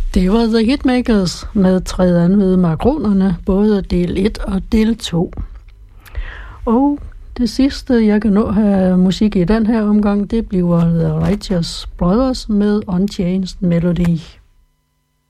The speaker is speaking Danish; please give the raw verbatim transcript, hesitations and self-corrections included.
Det var The Hitmakers med træden ved Makronerne, både del et og del to. Og det sidste, jeg kan nå have musik i den her omgang, det bliver The Righteous Brothers med Unchanged Melody.